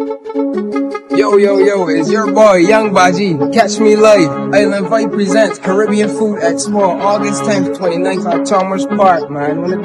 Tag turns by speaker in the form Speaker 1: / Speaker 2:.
Speaker 1: Yo, it's your boy, Young Baji. Catch me live. Island Vibe presents Caribbean Food Expo, August 10th, 29th at Chalmers Park, man.